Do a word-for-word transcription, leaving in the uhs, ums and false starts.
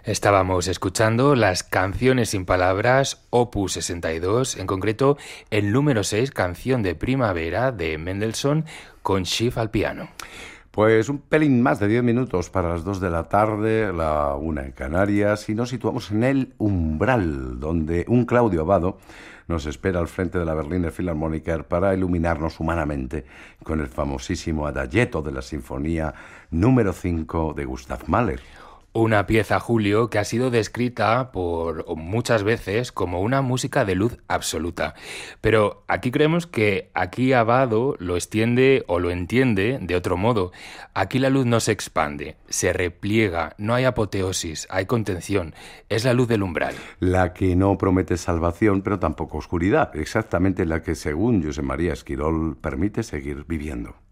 Estábamos escuchando las canciones sin palabras, opus sesenta y dos, en concreto el número seis, canción de primavera de Mendelssohn con Schiff al piano. Pues un pelín más de diez minutos para las dos de la tarde, la una en Canarias, y nos situamos en el umbral, donde un Claudio Abbado nos espera al frente de la Berliner Philharmoniker para iluminarnos humanamente con el famosísimo adagietto de la Sinfonía número cinco de Gustav Mahler. Una pieza, Julio, que ha sido descrita por muchas veces como una música de luz absoluta. Pero aquí creemos que aquí Abbado lo extiende o lo entiende de otro modo. Aquí la luz no se expande, se repliega, no hay apoteosis, hay contención. Es la luz del umbral. La que no promete salvación, pero tampoco oscuridad. Exactamente la que, según Josep María Esquirol, permite seguir viviendo.